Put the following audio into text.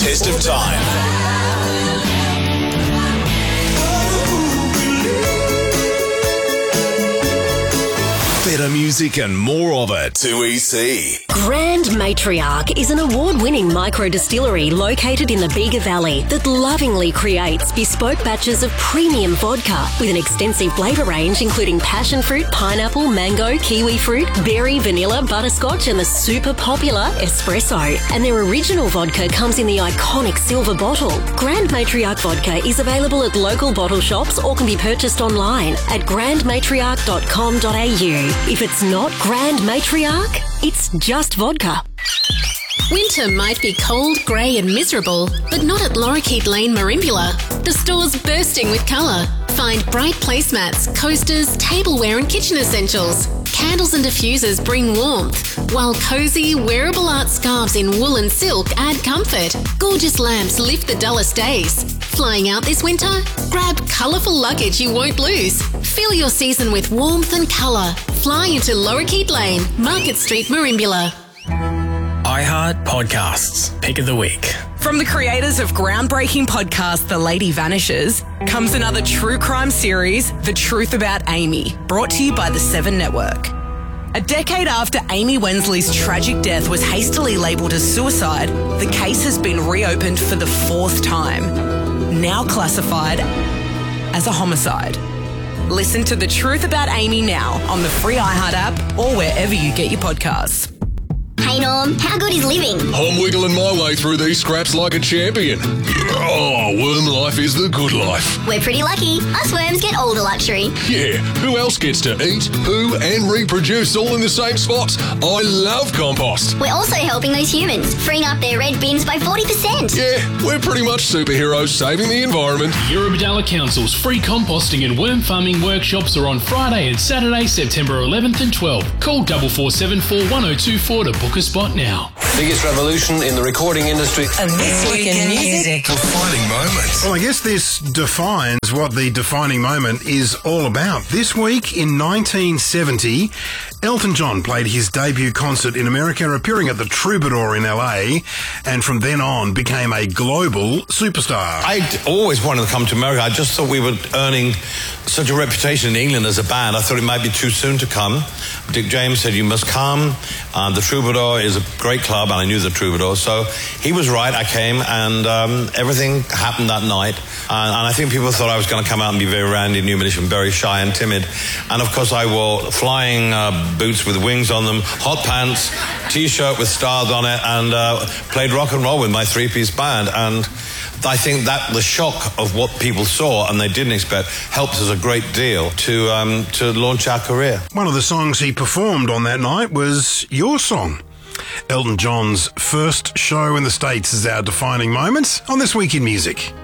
test of time. Better music and more of it. 2EC. Grand Matriarch is an award-winning micro-distillery located in the Bega Valley that lovingly creates bespoke batches of premium vodka with an extensive flavour range including passion fruit, pineapple, mango, kiwi fruit, berry, vanilla, butterscotch and the super popular espresso. And their original vodka comes in the iconic silver bottle. Grand Matriarch vodka is available at local bottle shops or can be purchased online at grandmatriarch.com.au. If it's not Grand Matriarch, it's just vodka. Winter might be cold, grey and miserable, but not at Lorikeet Lane, Merimbula. The store's bursting with colour. Find bright placemats, coasters, tableware and kitchen essentials. Candles and diffusers bring warmth, while cosy, wearable art scarves in wool and silk add comfort. Gorgeous lamps lift the dullest days. Flying out this winter? Grab colourful luggage you won't lose. Fill your season with warmth and colour. Fly into Lorikeet Lane, Market Street, Merimbula. iHeart Podcasts, Pick of the Week. From the creators of groundbreaking podcast The Lady Vanishes comes another true crime series, The Truth About Amy, brought to you by the Seven Network. A decade after Amy Wensley's tragic death was hastily labelled as suicide, the case has been reopened for the fourth time, now classified as a homicide. Listen to The Truth About Amy now on the free iHeart app or wherever you get your podcasts. Hey Norm, how good is living? I'm wiggling my way through these scraps like a champion. Oh, worm life is the good life. We're pretty lucky. Us worms get all the luxury. Yeah, who else gets to eat, poo and reproduce all in the same spots? I love compost. We're also helping those humans, freeing up their red bins by 40%. Yeah, we're pretty much superheroes saving the environment. Eurobodalla Council's free composting and worm farming workshops are on Friday and Saturday, September 11th and 12th. Call 4474 1024 to book a spot now. Biggest revolution in the recording industry. And this week in music. Defining moments. Well, I guess this defines what the defining moment is all about. This week in 1970, Elton John played his debut concert in America, appearing at the Troubadour in LA, and from then on became a global superstar. I'd always wanted to come to America. I just thought we were earning such a reputation in England as a band. I thought it might be too soon to come. Dick James said, you must come. The Troubadour is a great club, and I knew the Troubadour, so he was right. I came, and everything happened that night. And I think people thought I was going to come out and be very Randy Newman-ish and very shy and timid. And of course, I wore flying boots with wings on them, hot pants, T-shirt with stars on it, and played rock and roll with my three-piece band. And I think that the shock of what people saw and they didn't expect helped us a great deal to launch our career. One of the songs he performed on that night was your song. Elton John's first show in the States is our defining moment on This Week in Music.